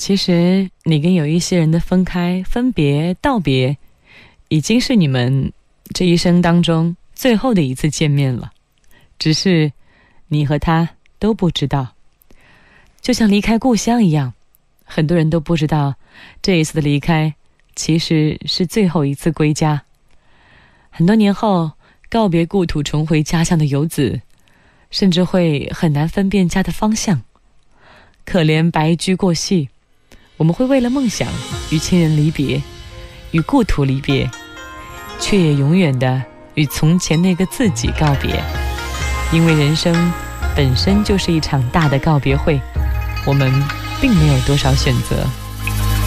其实你跟有一些人的分开、分别、道别，已经是你们这一生当中最后的一次见面了，只是你和他都不知道。就像离开故乡一样，很多人都不知道这一次的离开其实是最后一次归家。很多年后告别故土重回家乡的游子，甚至会很难分辨家的方向。可怜白驹过隙，我们会为了梦想与亲人离别，与故土离别，却也永远的与从前那个自己告别。因为人生本身就是一场大的告别会，我们并没有多少选择。